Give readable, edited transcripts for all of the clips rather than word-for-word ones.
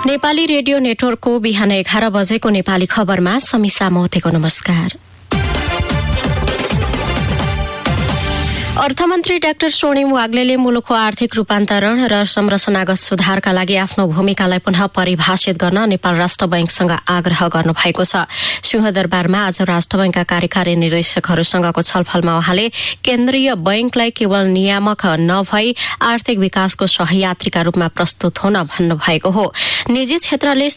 Nepali radio नेटवर्कको बिहान 11 बजेको नेपाली खबरमा समीसा मोहतेको नमस्कार। अर्थमन्त्री डाक्टर स्वर्णिम वाग्लेले मुलुकको आर्थिक रूपान्तरण र संरचनागत सुधारका लागि आफ्नो भूमिकालाई पुनः परिभाषित गर्न नेपाल राष्ट्र बैंकसँग आग्रह गर्नुभएको छ। सिंहदरबारमा आज राष्ट्र बैंकका कार्यकारी निर्देशकहरूसँगको छलफलमा उहाँले केन्द्रीय बैंकलाई केवल नियामक नभई आर्थिक विकासको सहयात्रीका रूपमा प्रस्तुत हुन भन्नुभएको हो। निजी क्षेत्रले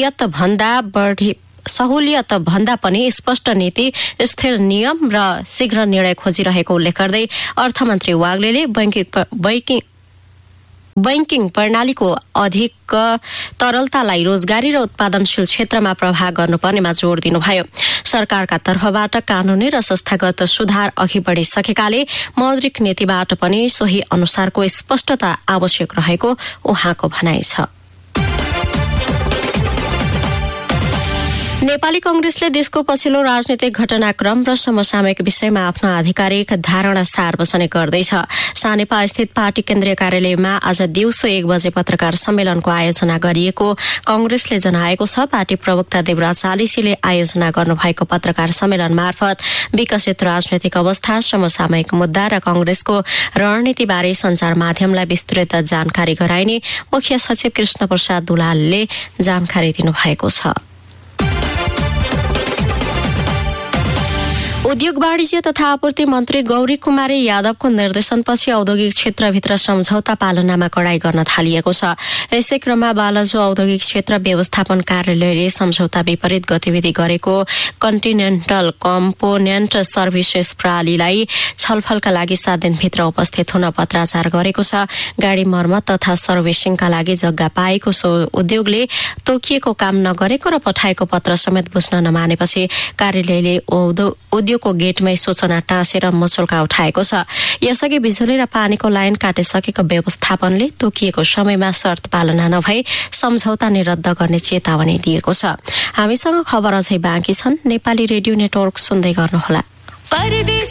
सहुलियत भन्दा पनि स्पष्ट नीति, स्थिर नियम र शीघ्र निर्णय खोजिरहेको उल्लेख गर्दै अर्थमन्त्री वाग्लेले बैंकिङ प्रणालीको अधिक तरलतालाई रोजगारी र उत्पादनशील क्षेत्रमा प्रभाव गर्नुपर्नेमा जोड़ दिनुभयो। सरकारका तर्फबाट कानूनी र संस्थागत सुधार अघि बढ़िसकेकाले मौद्रिक नीतिबाट पनि सोही अनुसारको स्पष्टता आवश्यक रहेको उहाँको भनाइ छ। नेपाली कांग्रेसले देशको पछिल्लो राजनीतिक घटनाक्रम र समसामयिक विषयमा आफ्नो आधिकारिक धारणा सार्वजनिक गर्दैछ। सानेपा स्थित पार्टी केन्द्रीय कार्यालयमा आज दिउँसो 1 बजे पत्रकार सम्मेलनको आयोजना गरिएको कांग्रेसले जनाएको छ। पार्टी प्रवक्ता देवराज चालिसीले आयोजना गर्नुभएको पत्रकार सम्मेलन मार्फत विकसित राजनैतिक अवस्था, समसामयिक मुद्दा र कांग्रेसको रणनीतिबारे संचार माध्यमलाई विस्तृत जानकारी गराइने मुख्य सचिव कृष्ण प्रसाद दुलालले जानकारी दिनुभएको छ। उद्योग वाणिज्य तथा आपूर्ति मन्त्री गौरी कुमारी यादवको निर्देशनपछि औद्योगिक क्षेत्रभित्र सम्झौता पालनामा कडाई गर्न थालिएको छ। यसै क्रममा बालाजु औद्योगिक क्षेत्र व्यवस्थापन कार्यालयले सम्झौता विपरीत गतिविधि गरेको कन्टिनेन्टल कम्पोनेन्ट सर्भिसेस प्रणालीलाई छलफलका लागि 7 दिनभित्र उपस्थित हुन पत्राचार गरेको छ। गाडी मर्मत तथा सर्भिसिङका लागि जग्गा पाएको सो उद्योगले तोकिएको काम नगरेको र पठाएको पत्र समेत बुझ्न नमानेपछि कार्यालयले उद्योगको गेटमै सूचना टाँसेर मुचुल्का उठाएको छ। यसअघि बिजुली र पानीको लाइन काटिसकेको व्यवस्थापनले तोकिएको समयमा शर्त पालना नभई सम्झौता नै रद्द गर्ने चेतावनी दिएको छ। हामीसँग खबर अझै बाँकी छन्। नेपाली रेडियो नेटवर्क सुन्दै गर्नुहोला।